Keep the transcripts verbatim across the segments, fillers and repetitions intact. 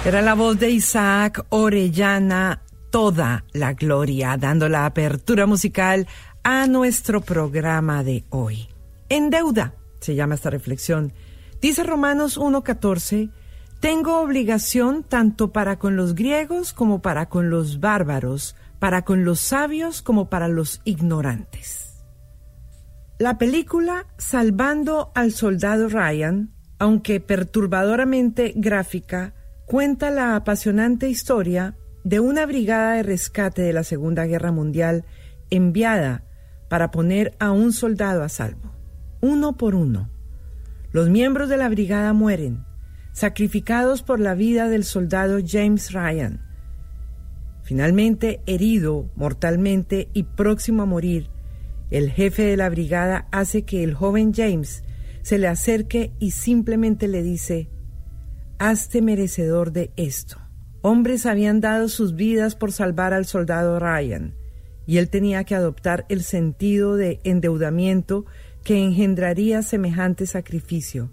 Era la voz de Isaac Orellana, Toda la Gloria, dando la apertura musical a nuestro programa de hoy. En deuda se llama esta reflexión. Dice Romanos uno catorce, tengo obligación tanto para con los griegos como para con los bárbaros, para con los sabios como para los ignorantes. La película Salvando al Soldado Ryan, aunque perturbadoramente gráfica, cuenta la apasionante historia de una brigada de rescate de la Segunda Guerra Mundial enviada para poner a un soldado a salvo. Uno por uno, los miembros de la brigada mueren, sacrificados por la vida del soldado James Ryan. Finalmente, herido mortalmente y próximo a morir, el jefe de la brigada hace que el joven James se le acerque y simplemente le dice: hazte merecedor de esto. Hombres habían dado sus vidas por salvar al soldado Ryan, y él tenía que adoptar el sentido de endeudamiento que engendraría semejante sacrificio.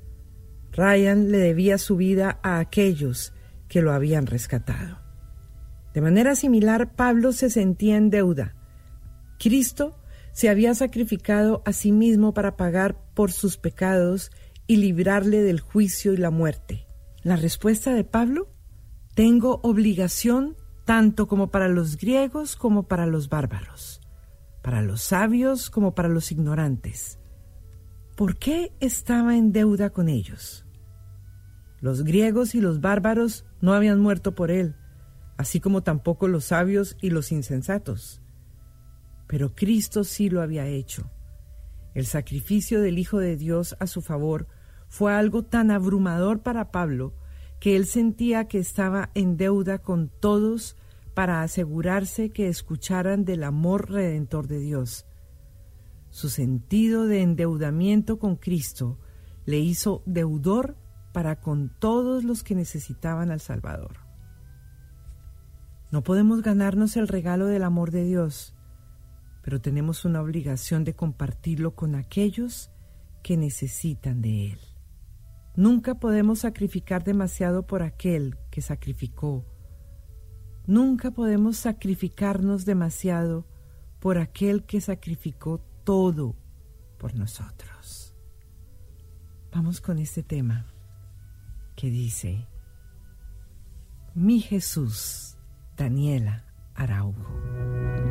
Ryan le debía su vida a aquellos que lo habían rescatado. De manera similar, Pablo se sentía en deuda. Cristo se había sacrificado a sí mismo para pagar por sus pecados y librarle del juicio y la muerte. La respuesta de Pablo: tengo obligación tanto como para los griegos como para los bárbaros, para los sabios como para los ignorantes. ¿Por qué estaba en deuda con ellos? Los griegos y los bárbaros no habían muerto por él, así como tampoco los sabios y los insensatos. Pero Cristo sí lo había hecho. El sacrificio del Hijo de Dios a su favor fue algo tan abrumador para Pablo que él sentía que estaba en deuda con todos para asegurarse que escucharan del amor redentor de Dios. Su sentido de endeudamiento con Cristo le hizo deudor para con todos los que necesitaban al Salvador. No podemos ganarnos el regalo del amor de Dios, pero tenemos una obligación de compartirlo con aquellos que necesitan de él. Nunca podemos sacrificar demasiado por aquel que sacrificó. Nunca podemos sacrificarnos demasiado por aquel que sacrificó todo por nosotros. Vamos con este tema que dice: Mi Jesús, Daniela Araujo.